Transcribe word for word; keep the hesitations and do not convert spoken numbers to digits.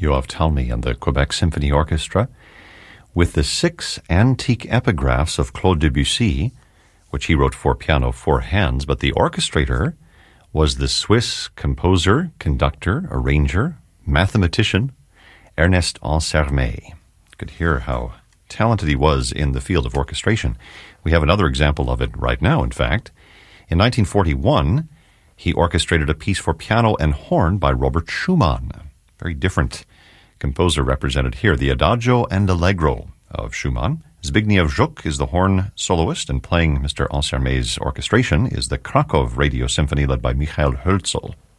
Yoav Talmy and the Quebec Symphony Orchestra with the six antique epigraphs of Claude Debussy, which he wrote for piano, four hands, but the orchestrator was the Swiss composer, conductor, arranger, mathematician, Ernest Ansermet. You could hear how talented he was in the field of orchestration. We have another example of it right now, in fact. In nineteen forty-one, he orchestrated a piece for piano and horn by Robert Schumann. Very different composer represented here, the Adagio and Allegro of Schumann. Zbigniew Żuk is the horn soloist, and playing Mister Ansermet's orchestration is the Krakow Radio Symphony led by Michael Hölzel.